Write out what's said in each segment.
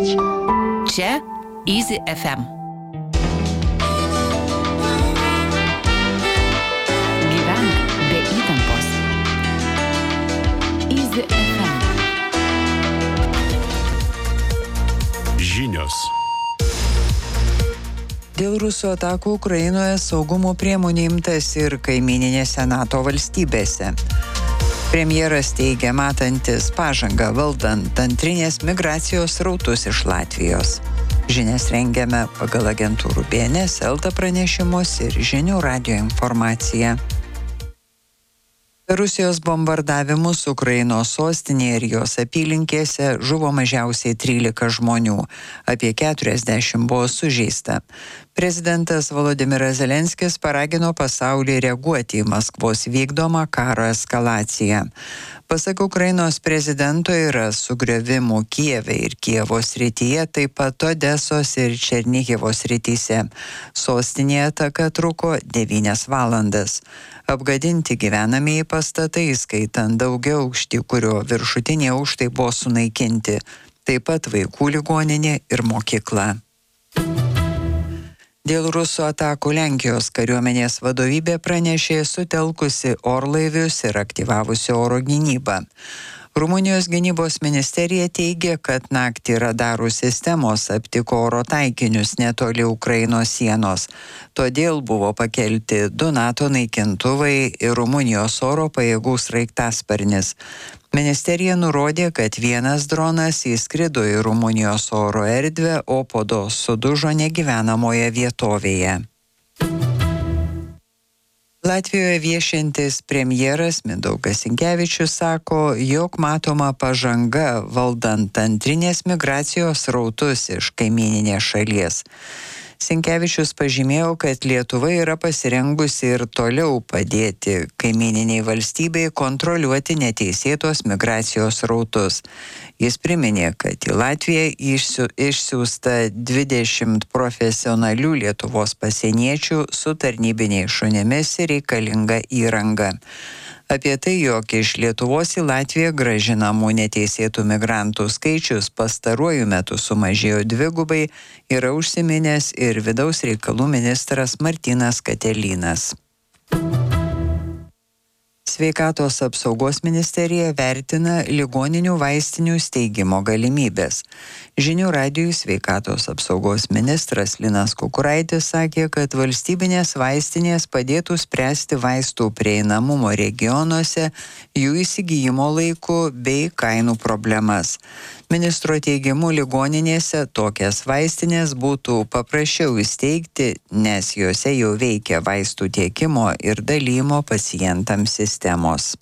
Čia Easy FM. Gyvenk be įtampos. Easy FM. Žinios. Dėl Rusų atakų Ukrainoje saugumo priemonių imtas ir kaimyninėse NATO valstybėse. Premjeras teigia matantis pažangą valdant antrinės migracijos srautus iš Latvijos. Žinias rengiame pagal agentūrų BNS, LT pranešimus ir žinių radijo informaciją. Rusijos bombardavimus Ukrainos sostinėje ir jos apylinkėse žuvo mažiausiai 13 žmonių, apie 40 buvo sužeista. Prezidentas Volodymyras Zelenskis paragino pasaulį reaguoti į Maskvos vykdomą karo eskalaciją. Pasak Ukrainos prezidento yra sugriovimų Kijeve ir Kijevo srityje, taip pat Odesos ir Černihivo srityse. Sostinėje ataka truko 9 valandas. Apgadinti gyvenamieji pastatai, skaitant daugiaaukštį, kurio viršutiniai aukštai buvo sunaikinti, taip pat vaikų ligoninė ir mokykla. Dėl Rusų atakų Lenkijos kariuomenės vadovybė pranešė sutelkusi orlaivius ir aktyvavusi oro gynybą. Rumunijos gynybos ministerija teigia, kad naktį radarų sistemos aptiko oro taikinius netoli Ukrainos sienos. Todėl buvo pakelti 2 NATO naikintuvai ir Rumunijos oro pajėgų sraigtasparnis. Ministerija nurodė, kad vienas dronas įskrido į Rumunijos oro erdvę, o po to sudužo negyvenamoje vietovėje. Latvijoje viešintis premjeras Mindaugas Sinkevičius sako, jog matoma pažanga valdant antrinės migracijos srautus iš kaimyninės šalies. Sinkevičius pažymėjo, kad Lietuva yra pasirengusi ir toliau padėti kaimyniniai valstybei kontroliuoti neteisėtos migracijos srautus. Jis priminė, kad į Latviją išsiųsta 20 profesionalių Lietuvos pasieniečių su tarnybiniais šunimis ir reikalinga įranga. Apie tai, jog iš Lietuvos į Latviją grąžinamų neteisėtų migrantų skaičius pastaruoju metu sumažėjo 2, yra užsiminęs ir vidaus reikalų ministras Martynas Katelynas. Sveikatos apsaugos ministerija vertina ligoninių vaistinių steigimo galimybės. Žinių radijui sveikatos apsaugos ministras Linas Kukuraitis sakė, kad valstybinės vaistinės padėtų spręsti vaistų prieinamumo regionuose, jų įsigijimo laiku bei kainų problemas. Ministro teigimu ligoninėse tokias vaistinės būtų paprasčiau įsteigti, nes jose jau veikia vaistų tiekimo ir dalymo pacientams sistemos.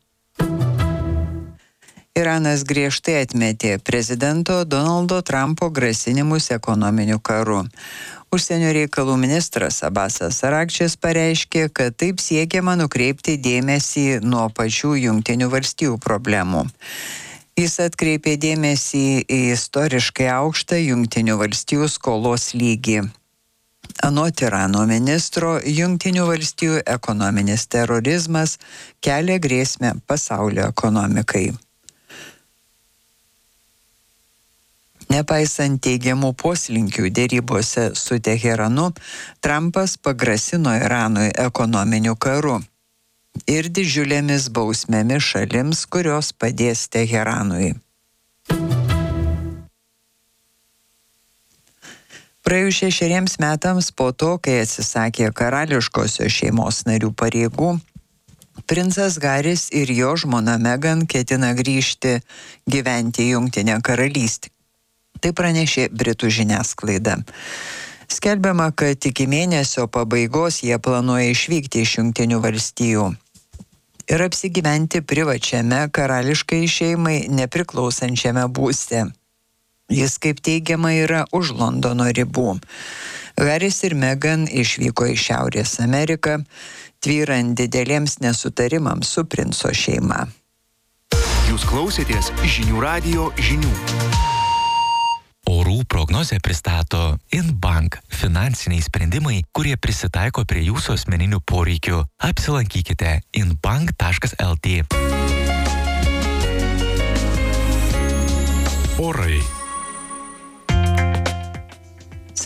Iranas griežtai atmetė prezidento Donaldo Trumpo grasinimus ekonominiu karu. Užsienio reikalų ministras Abasas Aragčis pareiškė, kad taip siekiama nukreipti dėmesį nuo pačių Jungtinių valstijų problemų. Jis atkreipė dėmesį į istoriškai aukštą Jungtinių valstijų skolos lygį. Anot Irano ministro, Jungtinių valstijų ekonominis terorizmas kelia grėsmę pasaulio ekonomikai. Nepaisant teigiamų poslinkių dėrybose su Teheranu, Trumpas pagrasino Iranui ekonominiu karu ir didžiulėmis bausmėmis šalims, kurios padės Teheranui. Praėjus 6 metams po to, kai atsisakė karališkosios šeimos narių pareigų, princas Haris ir jo žmona Meghan ketina grįžti gyventi į Jungtinę karalystę. Tai pranešė Britų žiniasklaida. Skelbiama, kad iki mėnesio pabaigos jie planuoja išvykti iš Jungtinių valstijų ir apsigyventi privačiame karališkai šeimai nepriklausančiame būste. Jis, kaip teigiama, yra už Londono ribų. Haris ir Meghan išvyko į Šiaurės Ameriką, tvyrant dideliems nesutarimams su princo šeima. Jūs klausėtės Žinių radijo žinių. Orų prognozę pristato InBank – finansiniai sprendimai, kurie prisitaiko prie jūsų asmeninių poreikių. Apsilankykite inbank.lt. Orai.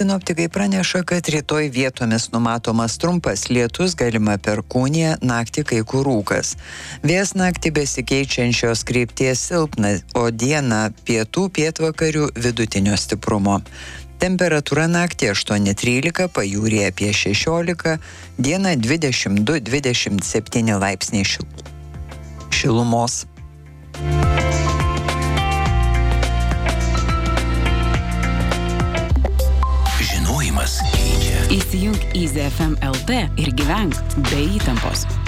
Sinoptikai praneša, kad rytoj vietomis numatomas trumpas lietus, galima perkūnija, naktį kai kur rūkas. Vėjas naktį besikeičiančios krypties silpna, o dieną pietų pietvakarių vidutinio stiprumo. Temperatūra naktį 8-13, pajūryje apie 16, dieną 22-27 laipsniai šilumos. Žinojimas keičia. Įsijunk Easy FM LT ir gyvenk be įtampos.